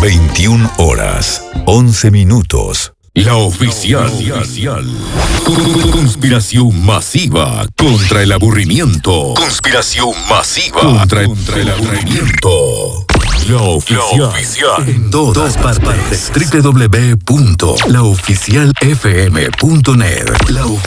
21 horas, 11 minutos. La oficial. Conspiración masiva contra el aburrimiento. Conspiración masiva contra el aburrimiento. La oficial. En todas partes. www.laoficialfm.net. La oficial.